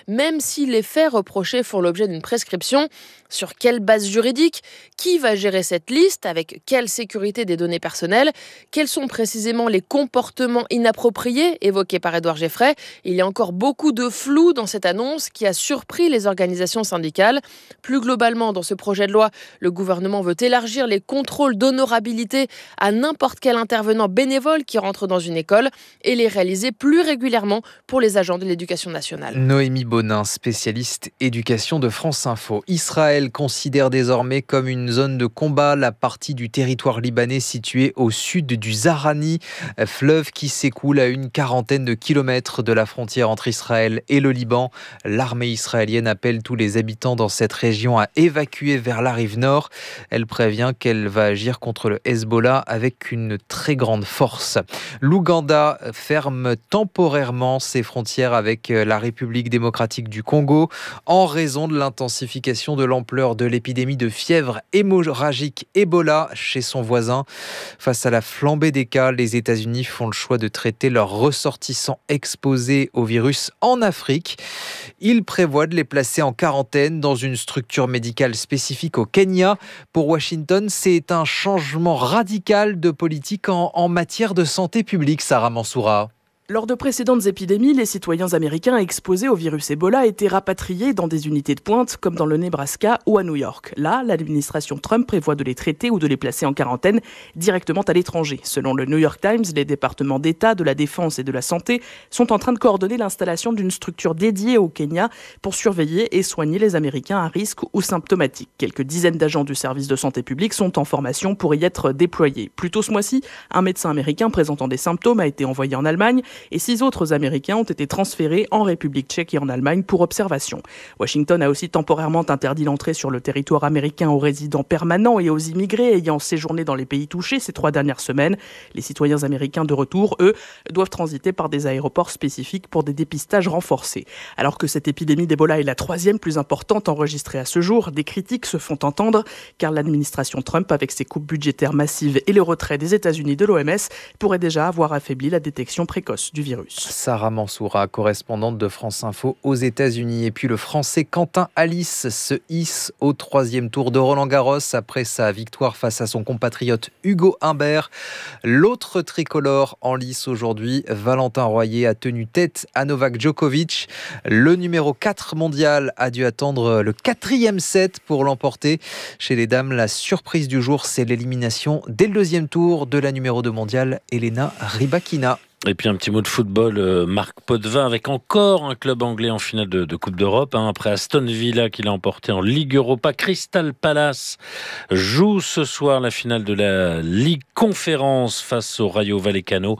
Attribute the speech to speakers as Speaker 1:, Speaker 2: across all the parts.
Speaker 1: même si les faits reprochés font l'objet d'une prescription. Sur quelle base juridique ? Qui va gérer cette liste ? Avec quelle sécurité des données personnelles ? Quels sont précisément les comportements inappropriés évoqués par Édouard Geffray ? Il y a encore beaucoup de flou dans cette annonce qui a surpris les organisations syndicales. Plus globalement, dans ce projet de loi, le gouvernement veut élargir les contrôles d'honorabilité à n'importe quel intervenant bénévole qui rentre dans une école et les réaliser plus régulièrement pour les agents de l'éducation nationale.
Speaker 2: Noémie Bonin, spécialiste éducation de France Info. Israël considère désormais comme une zone de combat la partie du territoire libanais située au sud du Zahrani, fleuve qui s'écoule à une quarantaine de kilomètres de la frontière entre Israël et le Liban. L'armée israélienne appelle tous les habitants dans cette région à évacuer vers la rive nord. Elle prévient qu'elle va agir contre le Hezbollah avec une très grande force. L'Ouganda ferme temporairement ses frontières avec la République démocratique du Congo en raison de l'intensification de l'ampleur de l'épidémie de fièvre hémorragique Ebola chez son voisin. Face à la flambée des cas, les États-Unis font le choix de traiter leurs ressortissants exposés au virus en Afrique. Ils prévoient de les placer en quarantaine dans une structure médicale spécifique au Kenya. Pour Washington, c'est un changement radical de politique en matière de santé publique, Sarah Mansoura.
Speaker 3: Lors de précédentes épidémies, les citoyens américains exposés au virus Ebola étaient rapatriés dans des unités de pointe comme dans le Nebraska ou à New York. Là, l'administration Trump prévoit de les traiter ou de les placer en quarantaine directement à l'étranger. Selon le New York Times, les départements d'État, de la Défense et de la Santé sont en train de coordonner l'installation d'une structure dédiée au Kenya pour surveiller et soigner les Américains à risque ou symptomatiques. Quelques dizaines d'agents du service de santé publique sont en formation pour y être déployés. Plus tôt ce mois-ci, un médecin américain présentant des symptômes a été envoyé en Allemagne et 6 autres Américains ont été transférés en République tchèque et en Allemagne pour observation. Washington a aussi temporairement interdit l'entrée sur le territoire américain aux résidents permanents et aux immigrés ayant séjourné dans les pays touchés ces 3 dernières semaines. Les citoyens américains de retour, eux, doivent transiter par des aéroports spécifiques pour des dépistages renforcés. Alors que cette épidémie d'Ebola est la 3e plus importante enregistrée à ce jour, des critiques se font entendre car l'administration Trump, avec ses coupes budgétaires massives et le retrait des États-Unis de l'OMS, pourrait déjà avoir affaibli la détection précoce du virus.
Speaker 2: Sarah Mansoura, correspondante de France Info aux États-Unis. Et puis le Français Quentin Halys se hisse au 3e tour de Roland-Garros après sa victoire face à son compatriote Hugo Humbert. L'autre tricolore en lice aujourd'hui, Valentin Royer, a tenu tête à Novak Djokovic. Le numéro 4 mondial a dû attendre le 4e set pour l'emporter. Chez les dames, la surprise du jour, c'est l'élimination dès le 2e tour de la numéro 2 mondiale, Elena Rybakina.
Speaker 4: Et puis un petit mot de football, Marc Potvin avec encore un club anglais en finale de Coupe d'Europe. Après Aston Villa qui l'a emporté en Ligue Europa, Crystal Palace joue ce soir la finale de la Ligue Conférence face au Rayo Vallecano.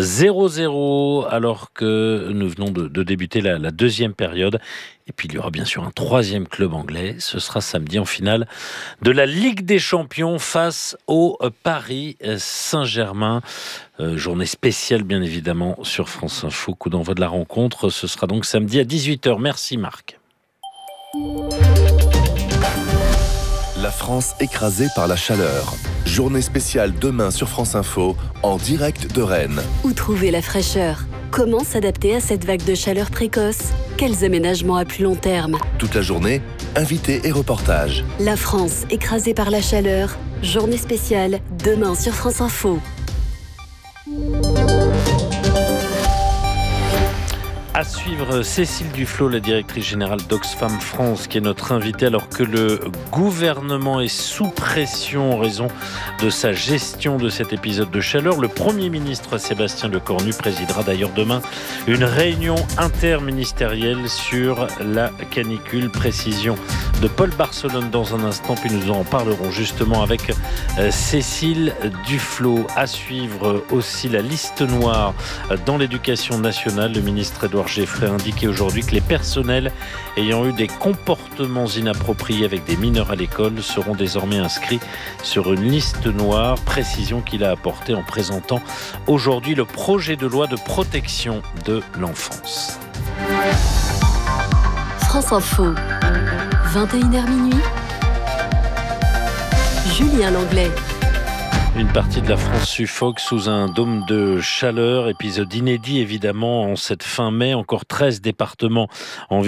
Speaker 4: 0-0 alors que nous venons de débuter la 2e période. Et puis il y aura bien sûr un 3e club anglais. Ce sera samedi en finale de la Ligue des Champions face au Paris Saint-Germain. Journée spéciale bien évidemment sur France Info. Coup d'envoi de la rencontre. Ce sera donc samedi à 18h. Merci Marc.
Speaker 5: La France écrasée par la chaleur. Journée spéciale demain sur France Info en direct de Rennes.
Speaker 6: Où trouver la fraîcheur ? Comment s'adapter à cette vague de chaleur précoce ? Quels aménagements à plus long terme ?
Speaker 5: Toute la journée, invités et reportages.
Speaker 6: La France écrasée par la chaleur. Journée spéciale demain sur France Info.
Speaker 4: À suivre, Cécile Duflot, la directrice générale d'Oxfam France, qui est notre invitée alors que le gouvernement est sous pression en raison de sa gestion de cet épisode de chaleur. Le Premier ministre Sébastien Lecornu présidera d'ailleurs demain une réunion interministérielle sur la canicule. Précision de Paul Barcelone dans un instant, puis nous en parlerons justement avec Cécile Duflot. À suivre aussi la liste noire dans l'éducation nationale. Le ministre Édouard Geffray a indiqué aujourd'hui que les personnels ayant eu des comportements inappropriés avec des mineurs à l'école seront désormais inscrits sur une liste noire. Précision qu'il a apportée en présentant aujourd'hui le projet de loi de protection de l'enfance.
Speaker 6: France Info, 21h minuit. Julien Langlais.
Speaker 4: Une partie de la France suffoque sous un dôme de chaleur, épisode inédit évidemment en cette fin mai, encore 13 départements en